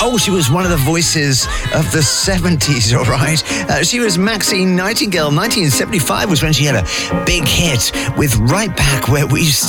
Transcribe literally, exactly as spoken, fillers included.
Oh, she was one of the voices of the seventies, all right? Uh, she was Maxine Nightingale. nineteen seventy-five was when she had a big hit with Right Back Where We Started.